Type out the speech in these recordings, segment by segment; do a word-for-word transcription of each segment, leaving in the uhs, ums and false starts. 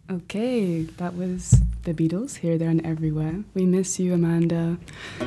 Okay, that was the Beatles, Here, There, and Everywhere. We miss you, Amanda.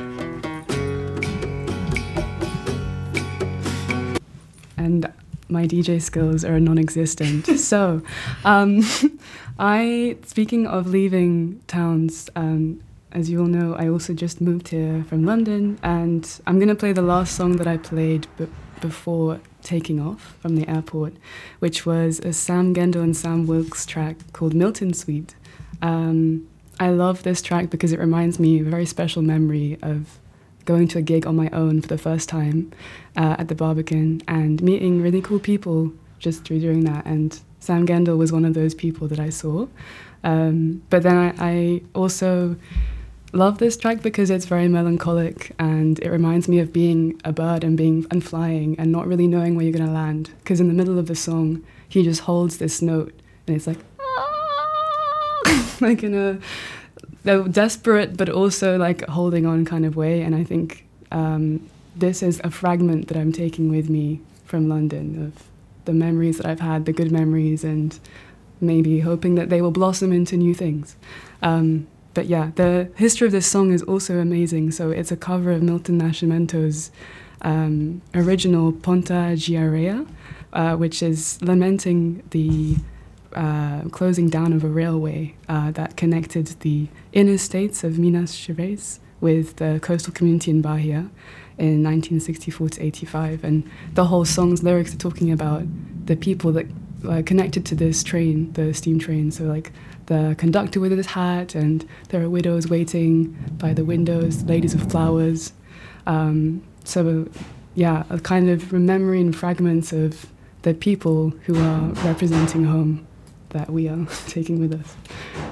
And my D J skills are non-existent. so, um, I, speaking of leaving towns, um, as you all know, I also just moved here from London, and I'm going to play the last song that I played b- before taking off from the airport, which was a Sam Gendel and Sam Wilkes track called Milton Suite. Um, I love this track because it reminds me of a very special memory of going to a gig on my own for the first time uh, at the Barbican and meeting really cool people just through doing that. And Sam Gendel was one of those people that I saw. Um, but then I, I also love this track because it's very melancholic and it reminds me of being a bird and being and flying and not really knowing where you're going to land. Because in the middle of the song, he just holds this note and it's like, like in a, a desperate but also like holding on kind of way. And I think um, this is a fragment that I'm taking with me from London of the memories that I've had, the good memories, and maybe hoping that they will blossom into new things. Um, But yeah, the history of this song is also amazing. So it's a cover of Milton Nascimento's um, original Ponta Giarea, uh, which is lamenting the uh, closing down of a railway uh, that connected the inner states of Minas Gerais with the coastal community in Bahia in nineteen sixty-four to eighty-five. And the whole song's lyrics are talking about the people that uh, connected to this train, the steam train. So like the conductor with his hat, and there are widows waiting by the windows, ladies of flowers. Um, so, yeah, a kind of remembering fragments of the people who are representing home that we are taking with us.